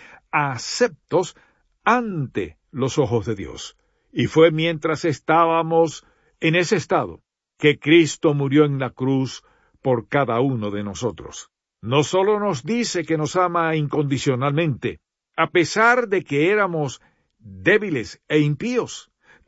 aceptos ante los ojos de Dios. Y fue mientras estábamos en ese estado que Cristo murió en la cruz por cada uno de nosotros. No solo nos dice que nos ama incondicionalmente, a pesar de que éramos débiles e impíos,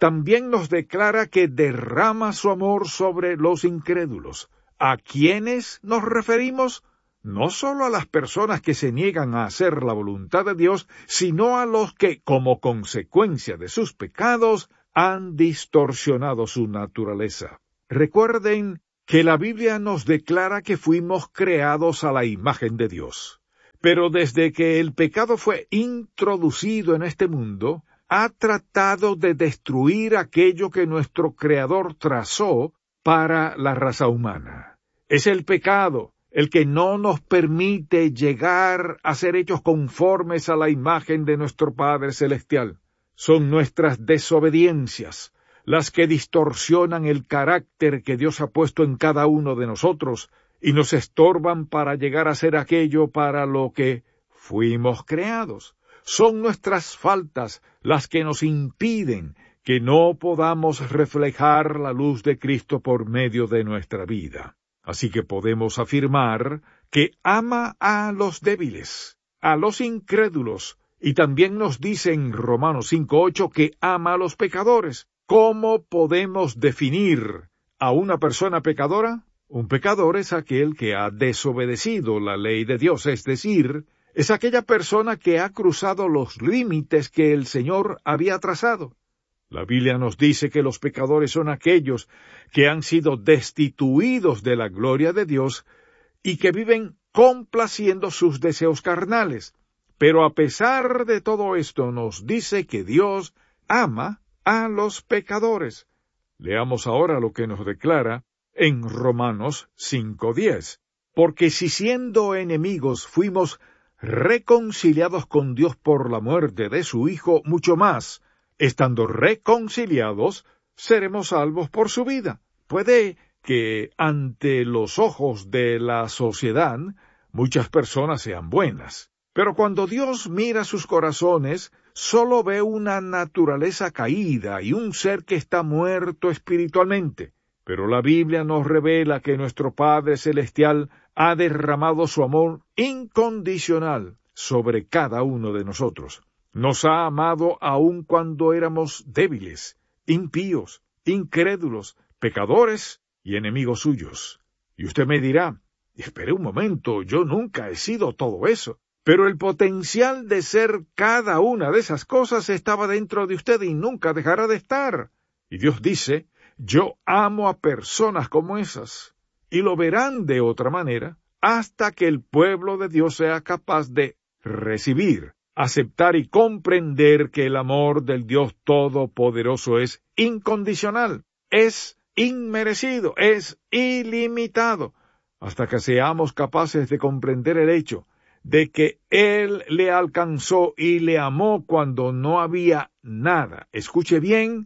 también nos declara que derrama su amor sobre los incrédulos. ¿A quiénes nos referimos? No solo a las personas que se niegan a hacer la voluntad de Dios, sino a los que, como consecuencia de sus pecados, han distorsionado su naturaleza. Recuerden que la Biblia nos declara que fuimos creados a la imagen de Dios. Pero desde que el pecado fue introducido en este mundo, ha tratado de destruir aquello que nuestro Creador trazó para la raza humana. Es el pecado el que no nos permite llegar a ser hechos conformes a la imagen de nuestro Padre Celestial. Son nuestras desobediencias las que distorsionan el carácter que Dios ha puesto en cada uno de nosotros y nos estorban para llegar a ser aquello para lo que fuimos creados. Son nuestras faltas las que nos impiden que no podamos reflejar la luz de Cristo por medio de nuestra vida. Así que podemos afirmar que ama a los débiles, a los incrédulos, y también nos dice en Romanos cinco ocho que ama a los pecadores. ¿Cómo podemos definir a una persona pecadora? Un pecador es aquel que ha desobedecido la ley de Dios, es decir, es aquella persona que ha cruzado los límites que el Señor había trazado. La Biblia nos dice que los pecadores son aquellos que han sido destituidos de la gloria de Dios y que viven complaciendo sus deseos carnales. Pero a pesar de todo esto nos dice que Dios ama a los pecadores. Leamos ahora lo que nos declara en Romanos cinco diez. Porque si siendo enemigos fuimos reconciliados con Dios por la muerte de su Hijo, mucho más, estando reconciliados, seremos salvos por su vida. Puede que ante los ojos de la sociedad muchas personas sean buenas, pero cuando Dios mira sus corazones, solo ve una naturaleza caída y un ser que está muerto espiritualmente. Pero la Biblia nos revela que nuestro Padre Celestial ha derramado su amor incondicional sobre cada uno de nosotros. Nos ha amado aun cuando éramos débiles, impíos, incrédulos, pecadores y enemigos suyos. Y usted me dirá, espere un momento, yo nunca he sido todo eso. Pero el potencial de ser cada una de esas cosas estaba dentro de usted y nunca dejará de estar. Y Dios dice, yo amo a personas como esas. Y lo verán de otra manera hasta que el pueblo de Dios sea capaz de recibir, aceptar y comprender que el amor del Dios Todopoderoso es incondicional, es inmerecido, es ilimitado, hasta que seamos capaces de comprender el hecho de que Él le alcanzó y le amó cuando no había nada, escuche bien,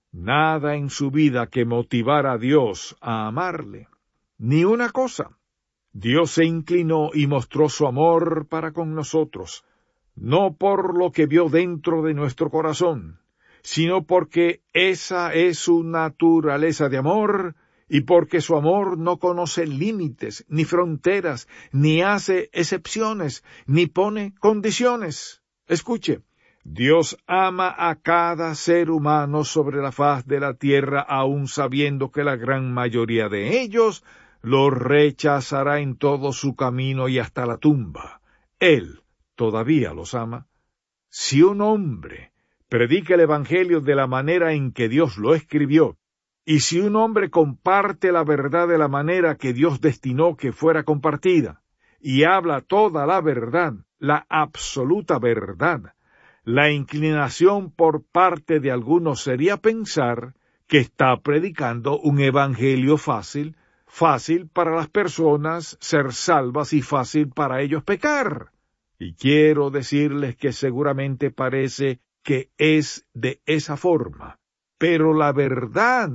nada en su vida que motivara a Dios a amarle, ni una cosa. Dios se inclinó y mostró su amor para con nosotros, no por lo que vio dentro de nuestro corazón, sino porque esa es su naturaleza de amor y porque su amor no conoce límites, ni fronteras, ni hace excepciones, ni pone condiciones. Escuche, Dios ama a cada ser humano sobre la faz de la tierra, aun sabiendo que la gran mayoría de ellos lo rechazará en todo su camino y hasta la tumba. Él todavía los ama. Si un hombre predica el Evangelio de la manera en que Dios lo escribió, y si un hombre comparte la verdad de la manera que Dios destinó que fuera compartida, y habla toda la verdad, la absoluta verdad, la inclinación por parte de algunos sería pensar que está predicando un evangelio fácil, fácil para las personas ser salvas y fácil para ellos pecar. Y quiero decirles que seguramente parece que es de esa forma, pero la verdad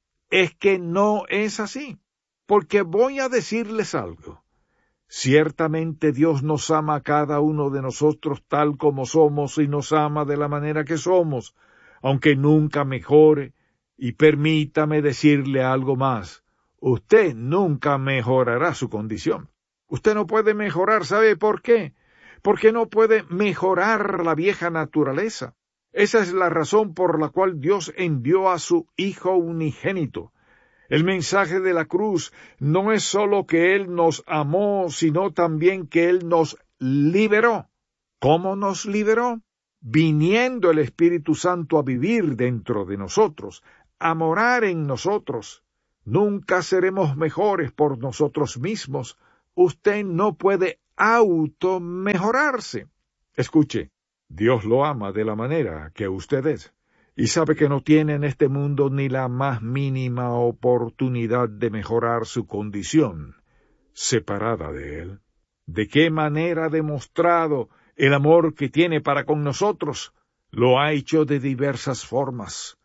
es que no es así, porque voy a decirles algo. Ciertamente Dios nos ama a cada uno de nosotros tal como somos y nos ama de la manera que somos, aunque nunca mejore, y permítame decirle algo más. Usted nunca mejorará su condición. Usted no puede mejorar, ¿sabe por qué? Porque no puede mejorar la vieja naturaleza. Esa es la razón por la cual Dios envió a su Hijo unigénito. El mensaje de la cruz no es sólo que Él nos amó, sino también que Él nos liberó. ¿Cómo nos liberó? Viniendo el Espíritu Santo a vivir dentro de nosotros, a morar en nosotros. Nunca seremos mejores por nosotros mismos. Usted no puede auto-mejorarse. Escuche, Dios lo ama de la manera que usted es, y sabe que no tiene en este mundo ni la más mínima oportunidad de mejorar su condición, separada de Él. ¿De qué manera ha demostrado el amor que tiene para con nosotros? Lo ha hecho de diversas formas.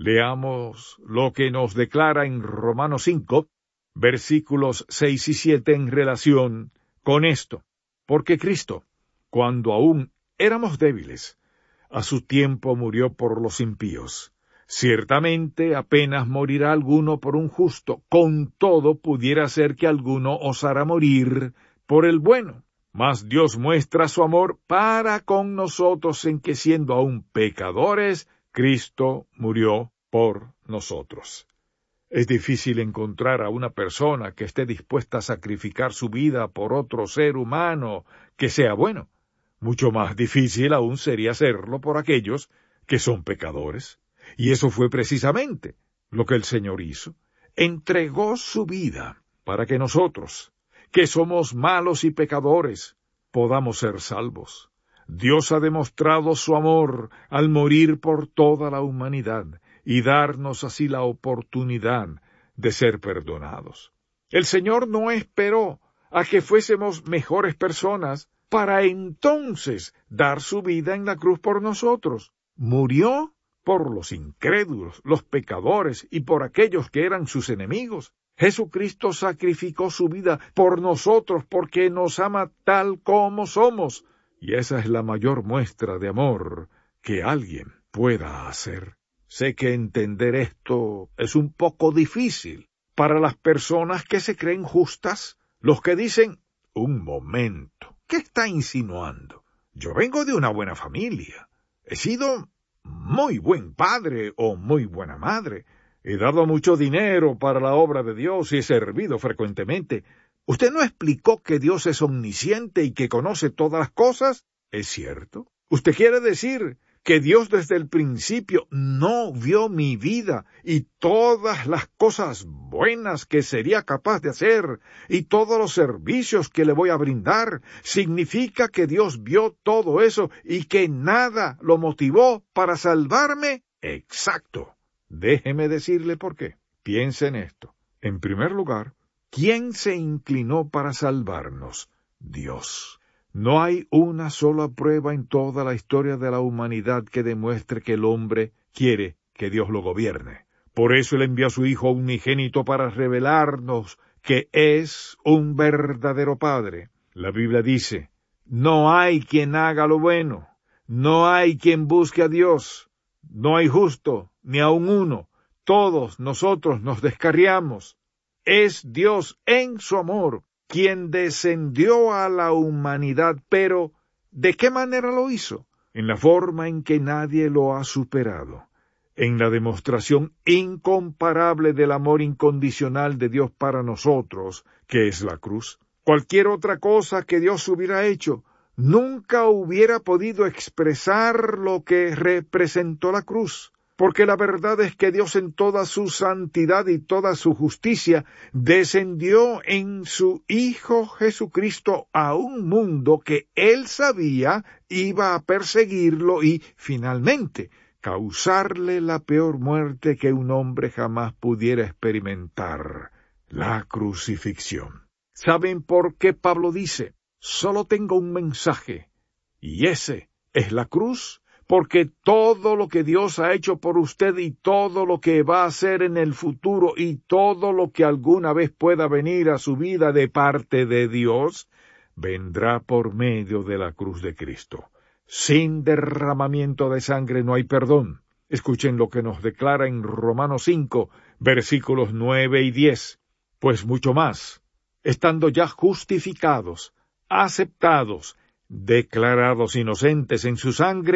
Leamos lo que nos declara en Romanos cinco, versículos seis y siete en relación con esto. Porque Cristo, cuando aún éramos débiles, a su tiempo murió por los impíos. Ciertamente apenas morirá alguno por un justo, con todo pudiera ser que alguno osara morir por el bueno. Mas Dios muestra su amor para con nosotros en que siendo aún pecadores, Cristo murió por nosotros. Es difícil encontrar a una persona que esté dispuesta a sacrificar su vida por otro ser humano que sea bueno. Mucho más difícil aún sería hacerlo por aquellos que son pecadores. Y eso fue precisamente lo que el Señor hizo. Entregó su vida para que nosotros, que somos malos y pecadores, podamos ser salvos. Dios ha demostrado su amor al morir por toda la humanidad y darnos así la oportunidad de ser perdonados. El Señor no esperó a que fuésemos mejores personas para entonces dar su vida en la cruz por nosotros. Murió por los incrédulos, los pecadores y por aquellos que eran sus enemigos. Jesucristo sacrificó su vida por nosotros porque nos ama tal como somos, y esa es la mayor muestra de amor que alguien pueda hacer. Sé que entender esto es un poco difícil para las personas que se creen justas, los que dicen, un momento, ¿qué está insinuando? Yo vengo de una buena familia, he sido muy buen padre o muy buena madre, he dado mucho dinero para la obra de Dios y he servido frecuentemente. ¿Usted no explicó que Dios es omnisciente y que conoce todas las cosas? ¿Es cierto? ¿Usted quiere decir que Dios desde el principio no vio mi vida y todas las cosas buenas que sería capaz de hacer y todos los servicios que le voy a brindar? ¿Significa que Dios vio todo eso y que nada lo motivó para salvarme? Exacto. Déjeme decirle por qué. Piense en esto. En primer lugar, ¿quién se inclinó para salvarnos? Dios. No hay una sola prueba en toda la historia de la humanidad que demuestre que el hombre quiere que Dios lo gobierne. Por eso Él envió a su Hijo unigénito para revelarnos que es un verdadero Padre. La Biblia dice, no hay quien haga lo bueno, no hay quien busque a Dios, no hay justo, ni aun uno, todos nosotros nos descarriamos. Es Dios en su amor quien descendió a la humanidad, pero ¿de qué manera lo hizo? En la forma en que nadie lo ha superado, en la demostración incomparable del amor incondicional de Dios para nosotros, que es la cruz. Cualquier otra cosa que Dios hubiera hecho, nunca hubiera podido expresar lo que representó la cruz. Porque la verdad es que Dios en toda su santidad y toda su justicia descendió en su Hijo Jesucristo a un mundo que Él sabía iba a perseguirlo y, finalmente, causarle la peor muerte que un hombre jamás pudiera experimentar, la crucifixión. ¿Saben por qué Pablo dice, solo tengo un mensaje, y ese es la cruz? Porque todo lo que Dios ha hecho por usted y todo lo que va a hacer en el futuro y todo lo que alguna vez pueda venir a su vida de parte de Dios, vendrá por medio de la cruz de Cristo. Sin derramamiento de sangre no hay perdón. Escuchen lo que nos declara en Romanos cinco, versículos nueve y diez. Pues mucho más, estando ya justificados, aceptados, declarados inocentes en su sangre,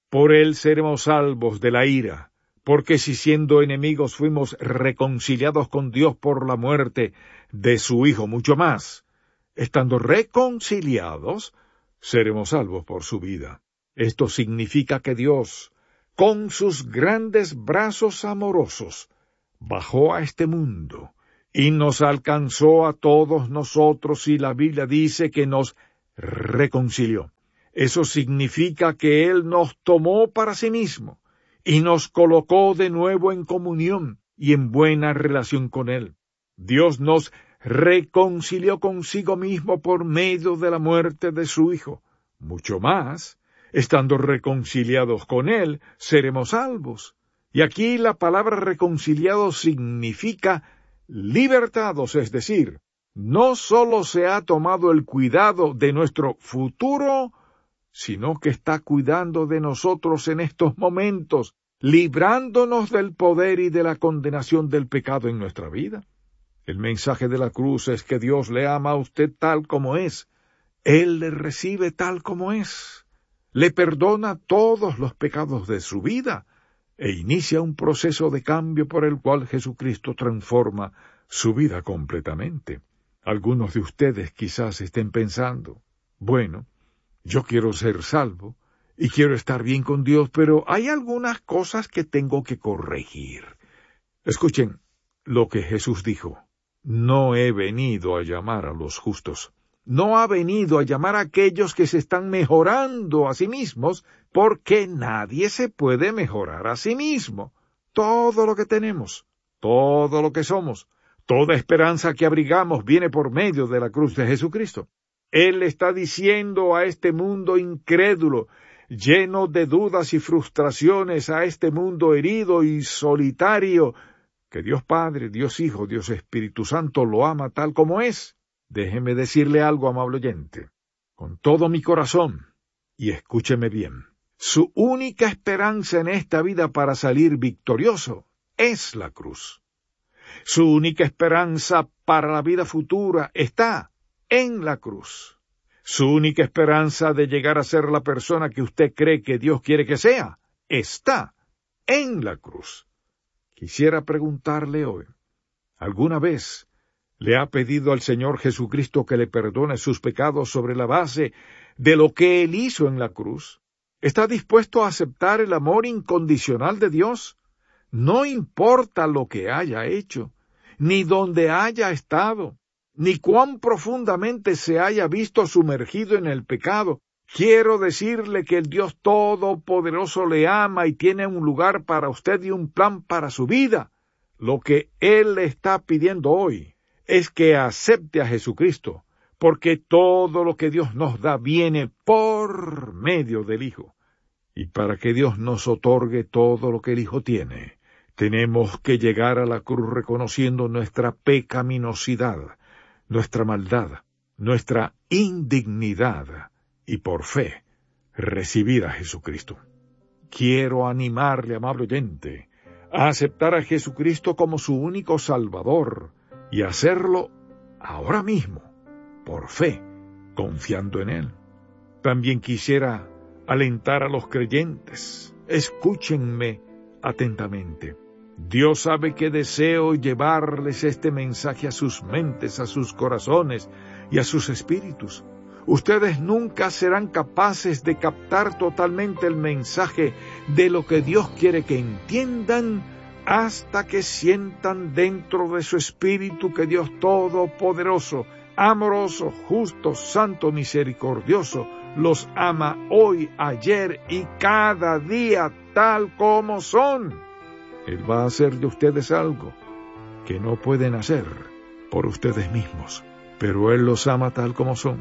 Por él seremos salvos de la ira, porque si siendo enemigos fuimos reconciliados con Dios por la muerte de su Hijo, mucho más, estando reconciliados, seremos salvos por su vida. Esto significa que Dios, con sus grandes brazos amorosos, bajó a este mundo y nos alcanzó a todos nosotros, y la Biblia dice que nos reconcilió. Eso significa que Él nos tomó para sí mismo y nos colocó de nuevo en comunión y en buena relación con Él. Dios nos reconcilió consigo mismo por medio de la muerte de su Hijo. Mucho más, estando reconciliados con Él, seremos salvos. Y aquí la palabra reconciliados significa libertados, es decir, no sólo se ha tomado el cuidado de nuestro futuro, sino que está cuidando de nosotros en estos momentos, librándonos del poder y de la condenación del pecado en nuestra vida. El mensaje de la cruz es que Dios le ama a usted tal como es. Él le recibe tal como es. Le perdona todos los pecados de su vida e inicia un proceso de cambio por el cual Jesucristo transforma su vida completamente. Algunos de ustedes quizás estén pensando, bueno, yo quiero ser salvo y quiero estar bien con Dios, pero hay algunas cosas que tengo que corregir. Escuchen lo que Jesús dijo. No he venido a llamar a los justos. No ha venido a llamar a aquellos que se están mejorando a sí mismos, porque nadie se puede mejorar a sí mismo. Todo lo que tenemos, todo lo que somos, toda esperanza que abrigamos viene por medio de la cruz de Jesucristo. Él está diciendo a este mundo incrédulo, lleno de dudas y frustraciones, a este mundo herido y solitario, que Dios Padre, Dios Hijo, Dios Espíritu Santo lo ama tal como es. Déjeme decirle algo, amable oyente, con todo mi corazón, y escúcheme bien. Su única esperanza en esta vida para salir victorioso es la cruz. Su única esperanza para la vida futura está en la cruz. Su única esperanza de llegar a ser la persona que usted cree que Dios quiere que sea está en la cruz. Quisiera preguntarle hoy, ¿alguna vez le ha pedido al Señor Jesucristo que le perdone sus pecados sobre la base de lo que Él hizo en la cruz? ¿Está dispuesto a aceptar el amor incondicional de Dios? No importa lo que haya hecho, ni dónde haya estado, ni cuán profundamente se haya visto sumergido en el pecado. Quiero decirle que el Dios Todopoderoso le ama y tiene un lugar para usted y un plan para su vida. Lo que Él le está pidiendo hoy es que acepte a Jesucristo, porque todo lo que Dios nos da viene por medio del Hijo. Y para que Dios nos otorgue todo lo que el Hijo tiene, tenemos que llegar a la cruz reconociendo nuestra pecaminosidad, nuestra maldad, nuestra indignidad, y por fe recibir a Jesucristo. Quiero animarle, amable oyente, a aceptar a Jesucristo como su único Salvador, y hacerlo ahora mismo, por fe, confiando en Él. También quisiera alentar a los creyentes. Escúchenme atentamente. Dios sabe que deseo llevarles este mensaje a sus mentes, a sus corazones y a sus espíritus. Ustedes nunca serán capaces de captar totalmente el mensaje de lo que Dios quiere que entiendan hasta que sientan dentro de su espíritu que Dios Todopoderoso, amoroso, justo, santo, misericordioso, los ama hoy, ayer y cada día tal como son. Él va a hacer de ustedes algo que no pueden hacer por ustedes mismos, pero Él los ama tal como son.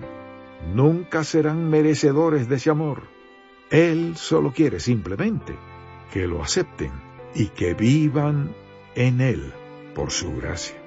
Nunca serán merecedores de ese amor. Él solo quiere simplemente que lo acepten y que vivan en Él por su gracia.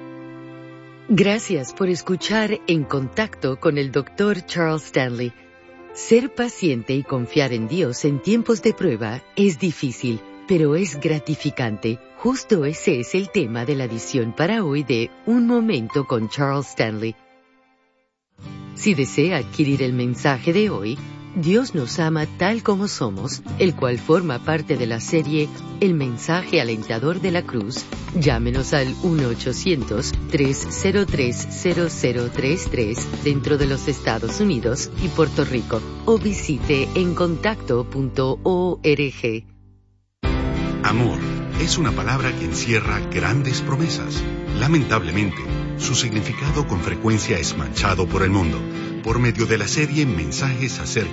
Gracias por escuchar En Contacto con el doctor Charles Stanley. Ser paciente y confiar en Dios en tiempos de prueba es difícil, pero es gratificante. Justo ese es el tema de la edición para hoy de Un Momento con Charles Stanley. Si desea adquirir el mensaje de hoy, Dios nos ama tal como somos, el cual forma parte de la serie El mensaje alentador de la cruz. Llámenos al uno ochocientos, tres cero tres, cero cero tres tres dentro de los Estados Unidos y Puerto Rico o visite encontacto punto org. Amor es una palabra que encierra grandes promesas. Lamentablemente, su significado con frecuencia es manchado por el mundo, por medio de la serie Mensajes acerca